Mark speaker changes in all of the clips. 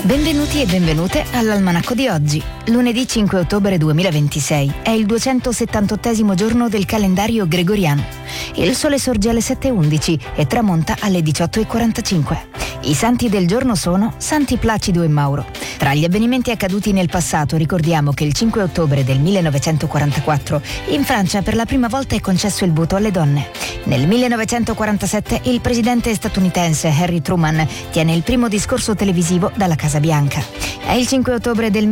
Speaker 1: Benvenuti e benvenute all'Almanacco di oggi. Lunedì 5 ottobre 2026 è il 278° giorno del calendario gregoriano. Il sole sorge alle 7:11 e tramonta alle 18:45. I santi del giorno sono Santi Placido e Mauro. Tra gli avvenimenti accaduti nel passato ricordiamo che il 5 ottobre del 1944 in Francia per la prima volta è concesso il voto alle donne. Nel 1947 il presidente statunitense Harry Truman tiene il primo discorso televisivo dalla Casa Bianca. È il 5 ottobre del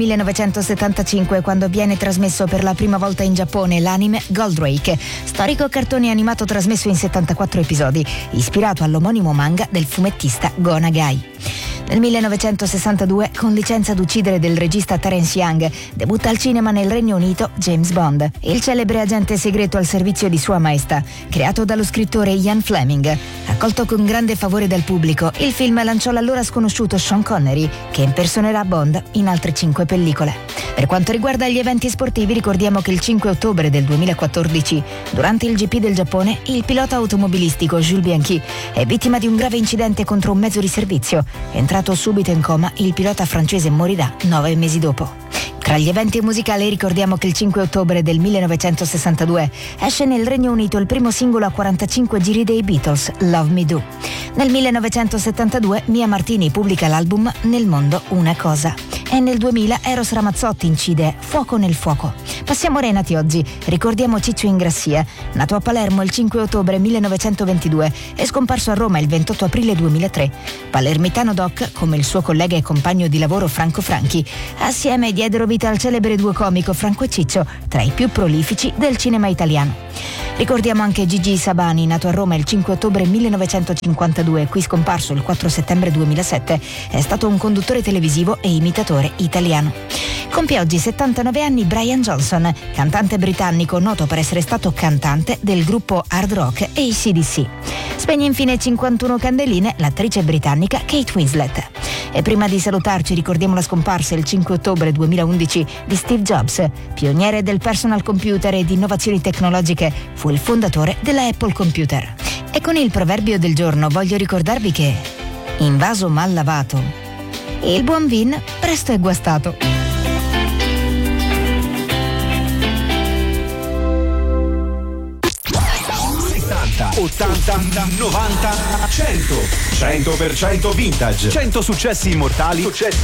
Speaker 1: 1975 quando viene trasmesso per la prima volta in Giappone l'anime Goldrake, storico cartone animato trasmesso in 74 episodi, ispirato all'omonimo manga del fumettista Go Nagai. Nel 1962, con Licenza d'uccidere del regista Terence Young, debutta al cinema nel Regno Unito James Bond, il celebre agente segreto al servizio di Sua Maestà, creato dallo scrittore Ian Fleming. Accolto con grande favore dal pubblico, il film lanciò l'allora sconosciuto Sean Connery, che impersonerà Bond in altre 5 pellicole. Per quanto riguarda gli eventi sportivi, ricordiamo che il 5 ottobre del 2014, durante il GP del Giappone, il pilota automobilistico Jules Bianchi è vittima di un grave incidente contro un mezzo di servizio. Entrato subito in coma, il pilota francese morirà 9 mesi dopo. Tra gli eventi musicali ricordiamo che il 5 ottobre del 1962 esce nel Regno Unito il primo singolo a 45 giri dei Beatles, Love Me Do. Nel 1972 Mia Martini pubblica l'album Nel mondo una cosa. E nel 2000 Eros Ramazzotti incide Fuoco nel fuoco. Passiamo ai nati oggi. Ricordiamo Ciccio Ingrassia, nato a Palermo il 5 ottobre 1922 e scomparso a Roma il 28 aprile 2003. Palermitano doc, come il suo collega e compagno di lavoro Franco Franchi. Assieme diedero vita al celebre duo comico Franco e Ciccio, tra i più prolifici del cinema italiano. Ricordiamo anche Gigi Sabani, nato a Roma il 5 ottobre 1952, qui scomparso il 4 settembre 2007. È stato un conduttore televisivo e imitatore italiano. Compie oggi 79 anni Brian Johnson, cantante britannico noto per essere stato cantante del gruppo hard rock AC/DC. Spegne infine 51 candeline l'attrice britannica Kate Winslet. E prima di salutarci ricordiamo la scomparsa il 5 ottobre 2011 di Steve Jobs, pioniere del personal computer e di innovazioni tecnologiche, fu il fondatore della Apple Computer. E con il proverbio del giorno voglio ricordarvi che in vaso mal lavato il buon vin presto è guastato.
Speaker 2: 80, 90, 100% vintage, 100 successi immortali,